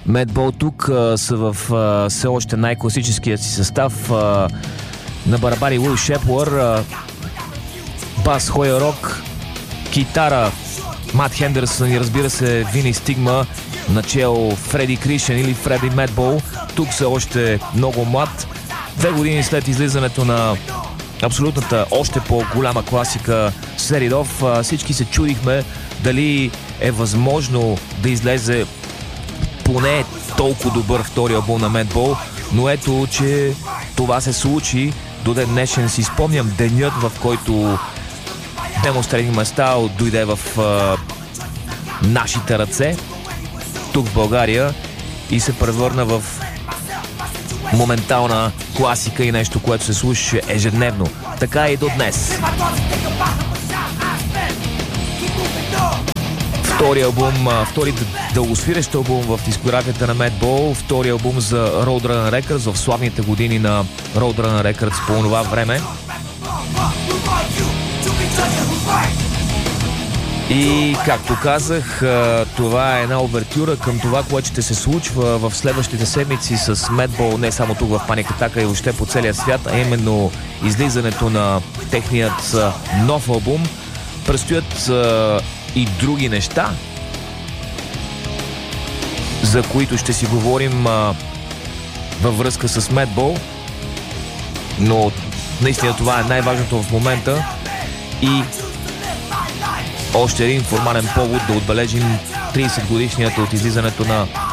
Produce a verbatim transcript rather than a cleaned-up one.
Madball тук а, са в а, все още най-класическия си състав. А, на барабари Уил Шеплър, а, бас Хоя Рок, китара Мат Хендерсън и разбира се Вини Стигма, начало Фреди Кришен или Фреди Madball. Тук са още много млад. Две години след излизането на абсолютната още по-голяма класика Set It Off, всички се чудихме дали е възможно да излезе поне толкова добър втори албум на Madball, но ето, че това се случи. До ден днешен си спомням денят, в който Demos Training My Style дойде в а, нашите ръце тук в България и се превърна в моментална класика и нещо, което се слушаше ежедневно. Така и до днес. Втори албум, втори дългосвирещ албум в дискографията на Madball, втори албум за Roadrunner Records в славните години на Roadrunner Records по това време. И, както казах, това е една овертюра към това, което ще се случва в следващите седмици с Madball, не само тук в Panic Attack, а и въобще по целия свят, а именно излизането на техният нов албум. Предстоят и други неща, за които ще си говорим а, във връзка с Madball, но наистина това е най-важното в момента и още един формален повод да отбележим тридесет годишнията от излизането на